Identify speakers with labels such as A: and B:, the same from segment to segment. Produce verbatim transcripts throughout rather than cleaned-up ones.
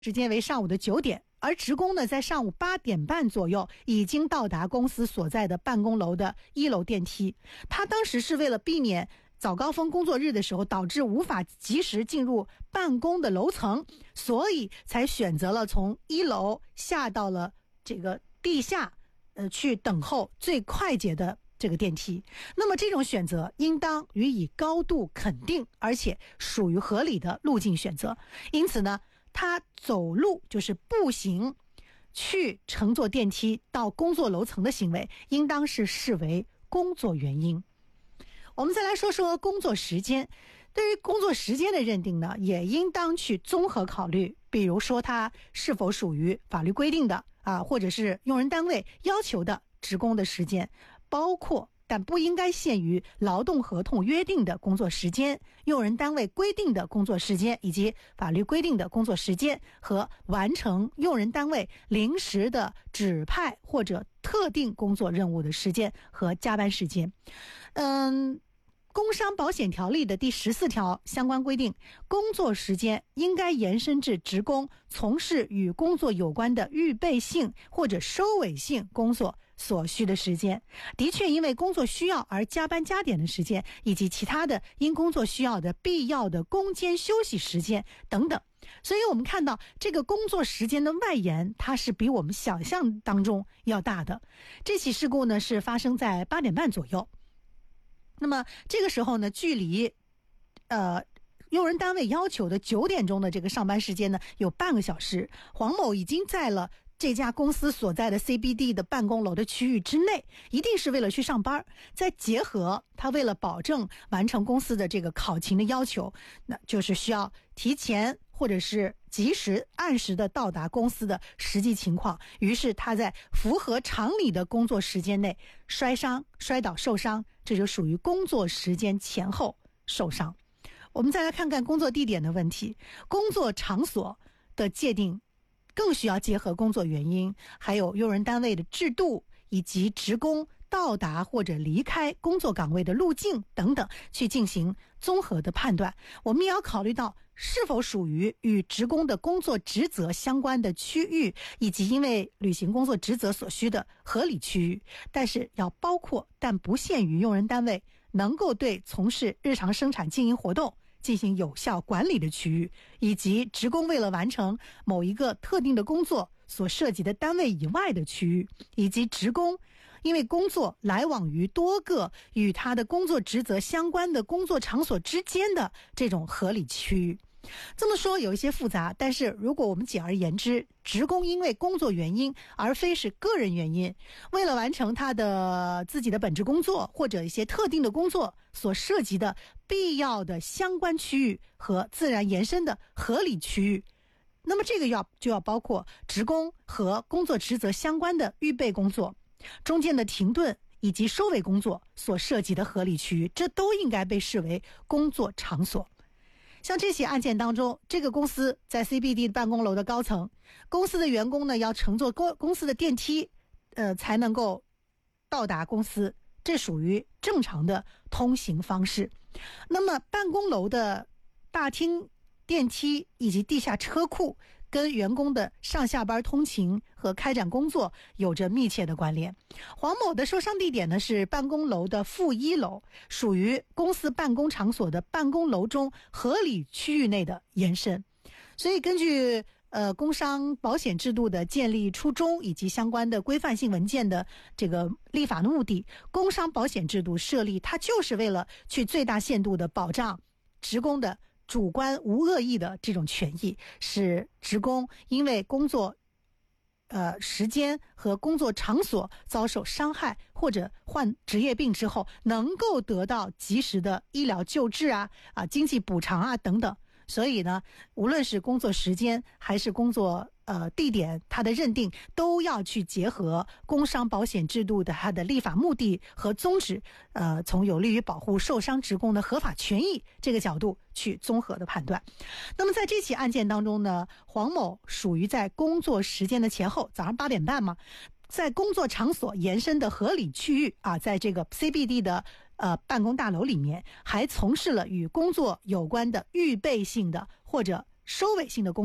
A: 时间为上午的九点，而职工呢在上午八点半左右已经到达公司所在的办公楼的一楼电梯。他当时是为了避免早高峰工作日的时候导致无法及时进入办公的楼层，所以才选择了从一楼下到了这个地下，呃，去等候最快捷的这个电梯。那么这种选择应当予以高度肯定，而且属于合理的路径选择。因此呢，他走路就是步行去乘坐电梯到工作楼层的行为，应当是视为工作原因。我们再来说说工作时间。对于工作时间的认定呢，也应当去综合考虑，比如说它是否属于法律规定的啊，或者是用人单位要求的职工的时间，包括但不应该限于劳动合同约定的工作时间、用人单位规定的工作时间以及法律规定的工作时间和完成用人单位临时的指派或者特定工作任务的时间和加班时间。嗯，工伤保险条例的第十四条相关规定，工作时间应该延伸至职工从事与工作有关的预备性或者收尾性工作所需的时间，的确因为工作需要而加班加点的时间，以及其他的因工作需要的必要的工间休息时间等等。所以我们看到这个工作时间的外延，它是比我们想象当中要大的。这起事故呢是发生在八点半左右。那么这个时候呢，距离呃用人单位要求的九点钟的这个上班时间呢有半个小时。黄某已经在了这家公司所在的 C B D 的办公楼的区域之内，一定是为了去上班。再结合他为了保证完成公司的这个考勤的要求，那就是需要提前或者是及时按时的到达公司的实际情况，于是他在符合常理的工作时间内摔伤、摔倒受伤，这就属于工作时间前后受伤。我们再来看看工作地点的问题。工作场所的界定更需要结合工作原因，还有用人单位的制度，以及职工到达或者离开工作岗位的路径等等，去进行综合的判断。我们也要考虑到是否属于与职工的工作职责相关的区域，以及因为履行工作职责所需的合理区域，但是要包括但不限于用人单位能够对从事日常生产经营活动进行有效管理的区域，以及职工为了完成某一个特定的工作所涉及的单位以外的区域，以及职工因为工作来往于多个与他的工作职责相关的工作场所之间的这种合理区域。这么说有一些复杂，但是如果我们简而言之，职工因为工作原因而非是个人原因，为了完成他的自己的本职工作或者一些特定的工作所涉及的必要的相关区域和自然延伸的合理区域，那么这个要就要包括职工和工作职责相关的预备工作、中间的停顿以及收尾工作所涉及的合理区域，这都应该被视为工作场所。像这起案件当中，这个公司在 C B D 办公楼的高层，公司的员工呢要乘坐公公司的电梯，呃，才能够到达公司，这属于正常的通行方式。那么办公楼的大厅、电梯以及地下车库跟员工的上下班通勤和开展工作有着密切的关联。黄某的受伤地点呢是办公楼的负一楼，属于公司办公场所的办公楼中合理区域内的延伸。所以根据呃工伤保险制度的建立初衷以及相关的规范性文件的这个立法的目的，工伤保险制度设立它就是为了去最大限度的保障职工的主观无恶意的这种权益，使职工因为工作呃时间和工作场所遭受伤害或者患职业病之后，能够得到及时的医疗救治啊啊经济补偿啊等等。所以呢，无论是工作时间还是工作呃地点，它的认定都要去结合工伤保险制度的它的立法目的和宗旨，呃，从有利于保护受伤职工的合法权益这个角度去综合的判断。那么在这起案件当中呢，黄某属于在工作时间的前后，早上八点半嘛，在工作场所延伸的合理区域啊，在这个 C B D 的呃办公大楼里面，还从事了与工作有关的预备性的或者收尾性的工作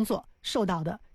A: 受到的